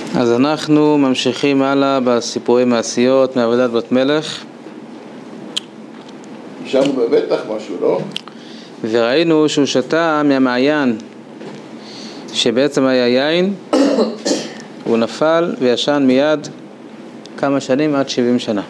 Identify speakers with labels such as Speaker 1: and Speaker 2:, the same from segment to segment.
Speaker 1: אז אנחנו ממשיכים הלאה בסיפורי מעשיות מעבודת בת מלך.
Speaker 2: שם בטח משהו, לא?
Speaker 1: וראינו שהוא שתה מהמעיין שבעצם היה יין, הוא נפל וישן מיד כמה שנים, עד 70 שנה.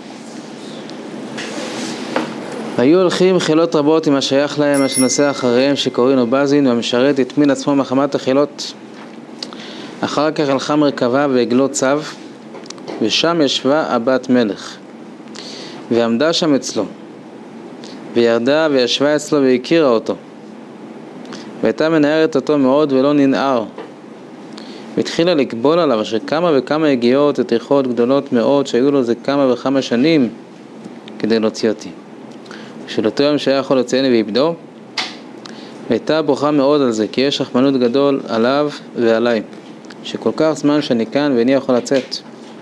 Speaker 1: היו הולכים חילות רבות עם השייך להם, אשר נוסע אחריהם שקוראים לו בזין, והמשרת התמין עצמו מחמת החילות. אחר כך הלכה מרכבה ועגלות צו, ושם ישבה הבת מלך, ועמדה שם אצלו, וירדה וישבה אצלו והכירה אותו, והייתה מנערת אותו מאוד ולא ננער, והתחילה לקבול עליו אשר כמה וכמה הגיעות וטרחות גדולות מאוד שהיו לו זה כמה וכמה שנים כדי להוציא אותי. שלאותו יום שהיה יכול לציין ואיבדו, והייתה בוכה מאוד על זה, כי יש רחמנות גדול עליו ועליי, שכל כך זמן שאני כאן ואיני יכול לצאת.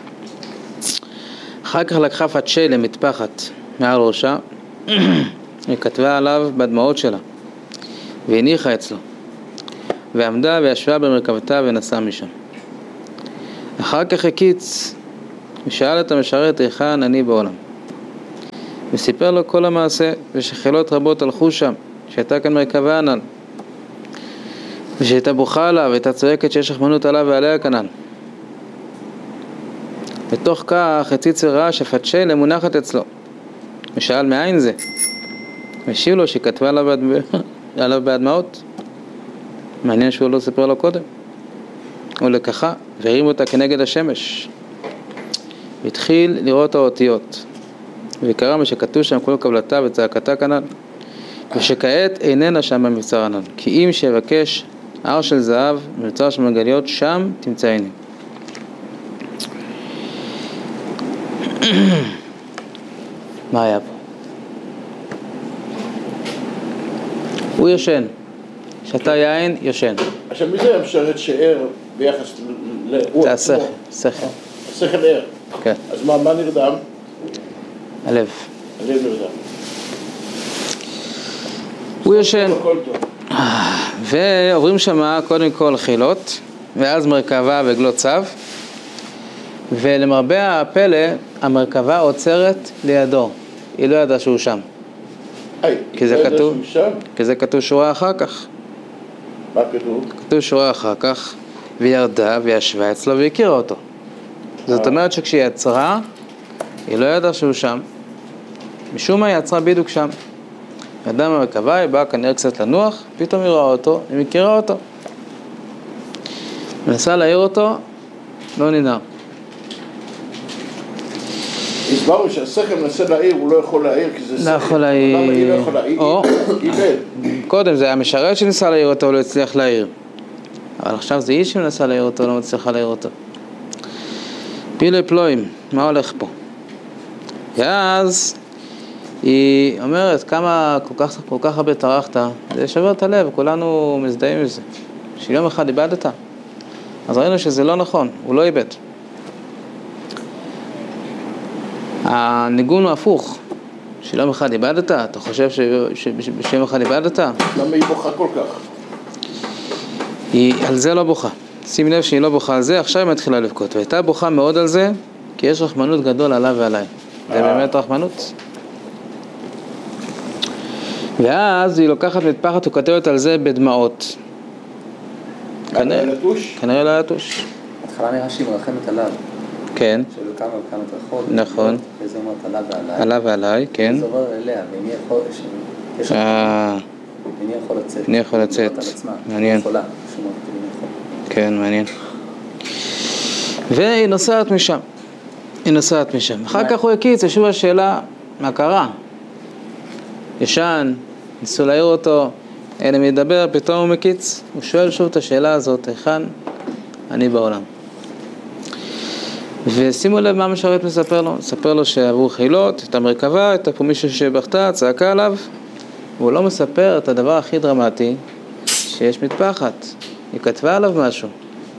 Speaker 1: אחר כך לקחה פתשי למטפחת מעל ראשה, וכתבה עליו בדמעות שלה, והניחה אצלו, ועמדה וישבה במרכבתה ונסעה משם. אחר כך הקיץ, ושאל את המשרת היכן אני בעולם. וסיפר לו כל המעשה, ושחילות רבות הלכו שם, שהייתה כאן מרכבה ענן, ושהייתה בוכה עליו, והייתה צועקת שיש רחמנות עליו ועליה כנן. בתוך כך הציץ וראה שפתשי למונחת אצלו, ושאל מאין זה? והשיב לו שכתבה עליו בהדמעות. מעניין שהוא לא סיפר לו קודם. הוא לקחה והרים אותה כנגד השמש, והתחיל לראות האותיות, וקרא מה שכתוב שם כל קבלתה וצעקתה כנן, ושכעת איננה שם במבצר ענן, כי אם שיבקש הר של זהב מבצר של מרגליות, שם תמצאיני. מה היה פה? הוא ישן, שתה יין, ישן.
Speaker 2: עכשיו מי זה המשרת שער ביחס לרוח?
Speaker 1: זה השכל, השכל.
Speaker 2: השכל ער.
Speaker 1: כן.
Speaker 2: אז מה נרדם?
Speaker 1: הלב.
Speaker 2: הלב נרדם.
Speaker 1: הוא ישן.
Speaker 2: הכל טוב.
Speaker 1: ועוברים שמה קודם כל חילות, ואז מרכבה וגלות צו, ולמרבה הפלא המרכבה עוצרת לידו, היא לא ידעה שהוא שם. כי זה כתוב שורה אחר כך.
Speaker 2: מה כתוב?
Speaker 1: כתוב שורה אחר כך, וירדה וישבה אצלו והכירה אותו. זאת אומרת שכשהיא יצרה, היא לא ידעה שהוא שם, משום מה היא יצרה בדיוק שם. אדם המרכבה, היא באה כנראה קצת לנוח, פתאום היא רואה אותו, היא מכירה אותו. מנסה להעיר אותו, לא ננער.
Speaker 2: הסברנו שהשכל מנסה להעיר, הוא לא יכול להעיר, כי זה שכל.
Speaker 1: לא יכול להעיר.
Speaker 2: למה היא לא יכולה להעיר?
Speaker 1: קודם זה היה משרת שניסה להעיר אותו, הוא לא הצליח להעיר. אבל עכשיו זה איש שמנסה להעיר אותו, לא מצליחה להעיר אותו. פילי פלואים, מה הולך פה? ואז היא אומרת, כמה כל כך הרבה טרחת, זה שובר את הלב, כולנו מזדהים עם זה. שיום אחד איבדת. אז ראינו שזה לא נכון, הוא לא איבד. הניגון הוא הפוך. שיום אחד איבדת, אתה חושב שיום אחד איבדת?
Speaker 2: למה היא בוכה כל כך?
Speaker 1: היא על זה לא בוכה. שים לב שהיא לא בוכה על זה, עכשיו היא מתחילה לבכות. והייתה בוכה מאוד על זה, כי יש רחמנות גדול עליו ועליי. זה באמת רחמנות. ואז היא לוקחת מטפחת וכותבת על זה בדמעות. כנראה לא יתוש.
Speaker 3: התחלה נראה שהיא מרחמת עליו.
Speaker 1: כן.
Speaker 3: שהיו כמה וכמה טרחות.
Speaker 1: נכון.
Speaker 3: וזה אומרת עליו ועליי.
Speaker 1: עליו ועליי, כן.
Speaker 3: זה עובר אליה, ואיני יכול... איני יכול לצאת.
Speaker 1: איני יכול לצאת. מעניין. כן, מעניין. והיא נוסעת משם. אחר כך הוא הקיץ, שוב השאלה, מה קרה? ישן, ניסו להעיר אותו, אין מי לדבר, פתאום הוא מקיץ. הוא שואל שוב את השאלה הזאת, היכן אני בעולם? ושימו לב מה המשרת מספר לו שעברו חילות, את המרכבה, הייתה פה מישהו שבכתה, צעקה עליו, והוא לא מספר את הדבר הכי דרמטי, שיש מטפחת, היא כתבה עליו משהו.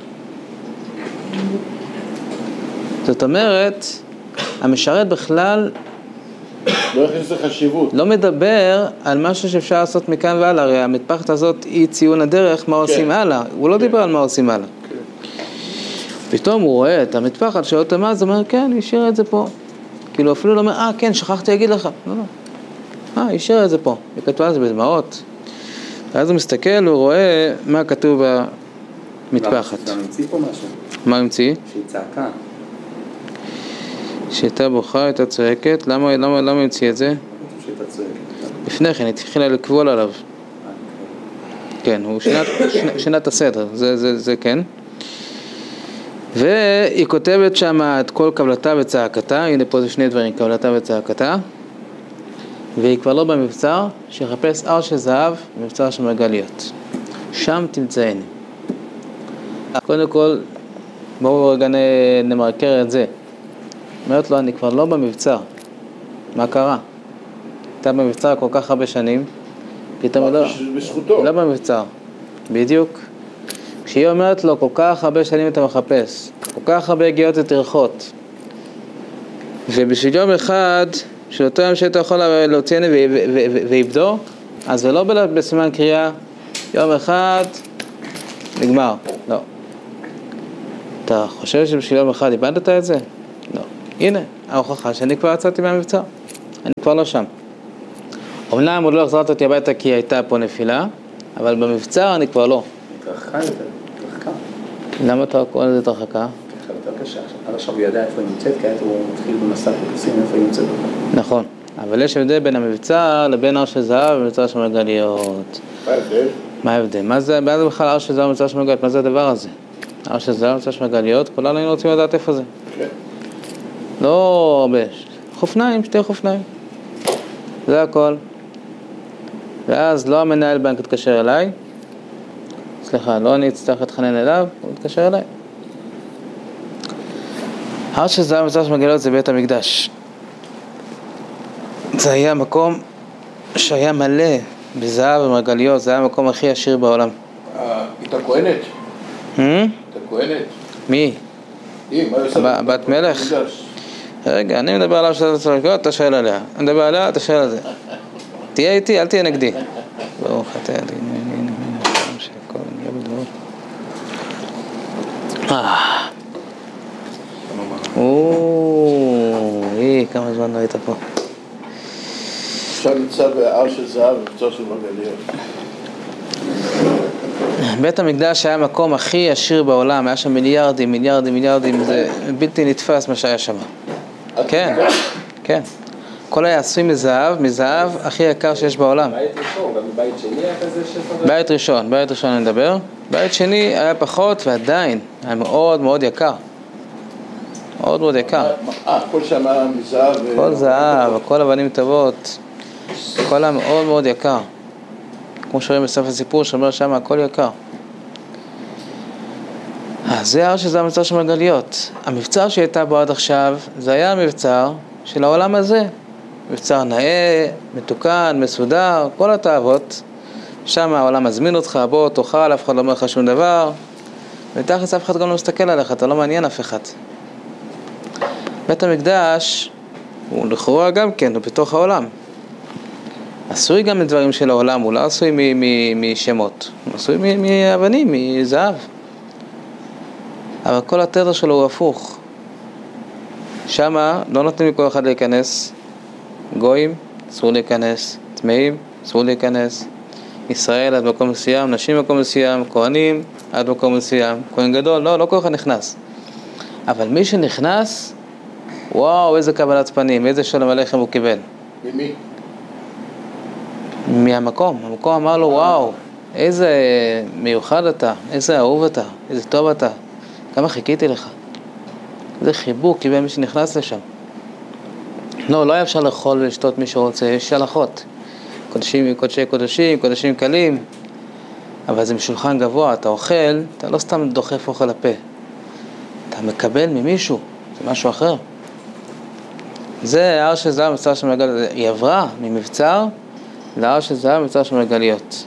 Speaker 1: זאת אומרת, המשרת בכלל
Speaker 2: לא הכניס לחשיבות.
Speaker 1: לא מדבר על משהו שאפשר לעשות מכאן והלאה, הרי המטפחת הזאת היא ציון הדרך, מה עושים הלאה, הוא לא דיבר על מה עושים הלאה. פתאום הוא רואה את המטפחת של אוטומט, הוא אומר, כן, הוא השאיר את זה פה. כאילו אפילו לא אומר, כן, שכחתי להגיד לך. לא. השאיר את זה פה. היא כתבה על זה בדמעות. ואז הוא מסתכל, הוא רואה מה כתוב במטפחת.
Speaker 3: גם המציא פה משהו.
Speaker 1: מה המציא?
Speaker 3: שהיא צעקה.
Speaker 1: שהייתה בוכה, הייתה צועקת. למה המציא את זה?
Speaker 3: שהייתה צועקת.
Speaker 1: לפני כן, היא התחילה לקבול עליו. כן, הוא שינה את הסדר, זה כן. והיא כותבת שם את כל קבלתה וצעקתה, הנה פה זה שני דברים, קבלתה וצעקתה. והיא כבר לא במבצר, שיחפש הר של זהב, במבצר של מרגליות. שם תמצאני. קודם כל, בואו רגע נמרקר את זה. אומרת לו, אני כבר לא במבצר. מה קרה? הייתה במבצר כל כך הרבה שנים, פתאום
Speaker 2: בזכותו.
Speaker 1: לא במבצר. בדיוק. כשהיא אומרת לו, כל כך הרבה שנים אתה מחפש, כל כך הרבה הגיעות וטרחות, ובשביל יום אחד, של אותו יום שאתה יכול להוציאני ואיבדו, אז זה לא בסימן קריאה, יום אחד, נגמר. לא. אתה חושב שבשביל יום אחד איבדת את זה? לא. הנה, ההוכחה שאני כבר יצאתי מהמבצר. אני כבר לא שם. אומנם עוד לא החזרת אותי הביתה כי הייתה פה נפילה, אבל במבצר אני כבר לא.
Speaker 3: התרחקה יותר, התרחקה.
Speaker 1: למה אתה קורא לזה התרחקה?
Speaker 3: עכשיו יותר קשה. עד עכשיו הוא ידע איפה היא נמצאת, כעת הוא מתחיל במסע חיפושים איפה היא נמצאת.
Speaker 1: נכון. אבל יש הבדל בין המבצר לבין הר של זהב ומבצר של מרגליות.
Speaker 2: מה ההבדל?
Speaker 1: מה ההבדל? מה זה בכלל הר של זהב ומבצר של מרגליות? מה זה הדבר הזה? הר של זהב ומבצר של מרגליות, כולנו היינו רוצים לדעת איפה זה.
Speaker 2: כן.
Speaker 1: לא הרבה. חופניים, שתי חופניים. זה הכל. ואז לא המנהל בנק התקשר אליי. סליחה, לא אני אצטרך להתחנן אליו, הוא התקשר אליי. הר של זהב ומבצר של מרגליות זה בית המקדש. זה היה מקום שהיה מלא בזהב ומרגליות, זה היה המקום הכי עשיר בעולם.
Speaker 2: הייתה כהנת? הייתה כהנת?
Speaker 1: מי?
Speaker 2: היא, מה עושה?
Speaker 1: בת מלך? רגע, אני מדבר עליו של המרגליות, אתה שואל עליה. אני מדבר עליה, אתה שואל על זה. תהיה איתי, אל תהיה נגדי. ברוך אתה אלי, הנה, שהכל נהיה בדברות. כמה זמן לא היית פה.
Speaker 2: עכשיו נמצא בהר של זהב ובצור של מרגליות.
Speaker 1: בית המקדש היה המקום הכי עשיר בעולם, היה שם מיליארדים, זה בלתי נתפס מה שהיה שם. כן. כל היה עשוי מזהב הכי יקר שיש בעולם.
Speaker 3: בית ראשון, גם בית שני היה כזה שפרד?
Speaker 1: בית ראשון אני מדבר. בית שני היה פחות ועדיין היה מאוד מאוד יקר. מאוד יקר.
Speaker 2: כל שמה מזהב.
Speaker 1: כל זהב, כל אבנים טובות. הכל היה מאוד מאוד יקר. כמו שרואים בסוף הסיפור שאומר שם הכל יקר. זה הר שזה המבצר של מרגליות. המבצר שהייתה בו עד עכשיו, זה היה המבצר של העולם הזה. מבצר נאה, מתוקן, מסודר, כל התאוות. שם העולם מזמין אותך, בוא תאכל, אף אחד לא אומר לך שום דבר. ותכלס אף אחד גם לא מסתכל עליך, אתה לא מעניין אף אחד. בית המקדש הוא לכאורה גם כן, הוא בתוך העולם. עשוי גם מדברים של העולם, הוא לא עשוי משמות, הוא עשוי מאבנים, מזהב. אבל כל התדר שלו הוא הפוך. שמה לא נותנים לכל אחד להיכנס. גויים, אסור להיכנס. טמאים, אסור להיכנס. ישראל עד מקום מסוים, נשים מקום מסוים, כהנים עד מקום מסוים, כהן גדול, לא כל אחד נכנס. אבל מי שנכנס, וואו, איזה קבלת פנים, איזה שלום עליכם הוא קיבל.
Speaker 2: ממי?
Speaker 1: מהמקום, המקום אמר לו, וואו, איזה מיוחד אתה, איזה אהוב אתה, איזה טוב אתה, כמה חיכיתי לך. איזה חיבוק קיבל מי שנכנס לשם. לא היה אפשר לאכול ולשתות מי שרוצה, יש הלכות. קודשי קודשים, קודשים קלים, אבל זה משולחן גבוה, אתה אוכל, אתה לא סתם דוחף אוכל לפה. אתה מקבל ממישהו, זה משהו אחר. זה הר של זהב מבצר של מרגליות, היא עברה ממבצר להר של זהב מבצר של מרגליות.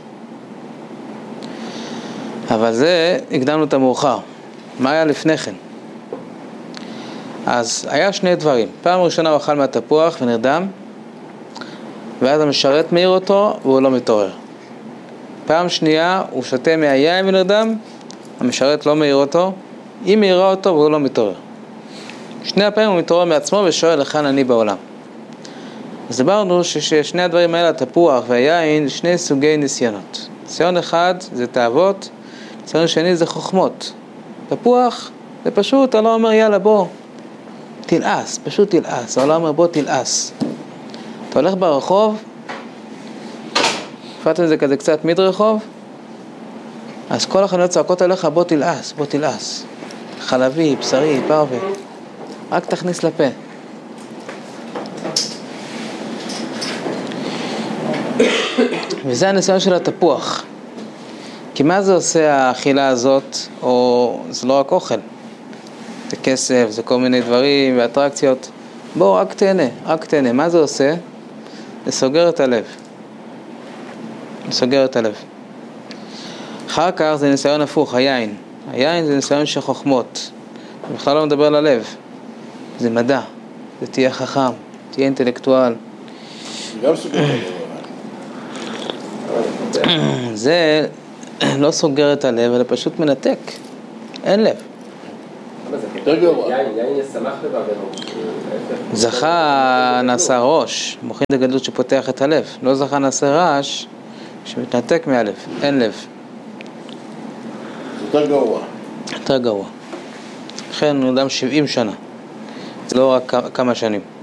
Speaker 1: אבל זה הקדמנו את המאוחר. מה היה לפני כן? אז היה שני דברים. פעם ראשונה הוא אכל מהתפוח ונרדם, ואז המשרת מעיר אותו והוא לא מתעורר. פעם שנייה הוא שותה מהיין ונרדם, המשרת לא מעיר אותו אם יראה אותו והוא לא מתעורר. שני הפעמים הוא מתעורר מעצמו ושואל לכאן אני בעולם. אז דיברנו ששני הדברים האלה, התפוח והיין, שני סוגי ניסיונות. ניסיון אחד זה תאוות, ניסיון שני זה חוכמות. תפוח זה פשוט, אללה אומר יאללה בוא, תלעס, פשוט תלעס. אללה אומר בוא תלעס. אתה הולך ברחוב, פתאום זה כזה קצת מדרחוב, אז כל החנויות צועקות עליך בוא תלעס, בוא תלעס. חלבי, בשרי, פרווה. רק תכניס לפה. וזה הניסיון של התפוח. כי מה זה עושה האכילה הזאת, או זה לא רק אוכל, זה כסף, זה כל מיני דברים ואטרקציות. בוא, רק תהנה, רק תהנה. מה זה עושה? זה סוגר את הלב. זה סוגר את הלב. אחר כך זה ניסיון הפוך, היין. היין זה ניסיון של חוכמות. בכלל לא מדבר על הלב. זה מדע. זה תהיה חכם, תהיה אינטלקטואל.
Speaker 2: גם סוגר את הלב.
Speaker 1: זה לא סוגר את הלב, אלא פשוט מנתק. אין לב.
Speaker 2: יותר גרוע.
Speaker 3: יין ישמח לבבנו.
Speaker 1: זכה נעשה ראש, מוחין דגדלות שפותח את הלב. לא זכה נעשה רעש שמתנתק מהלב. אין לב.
Speaker 2: יותר גרוע.
Speaker 1: יותר גרוע. לכן הוא אדם 70 שנה. זה לא רק כמה שנים.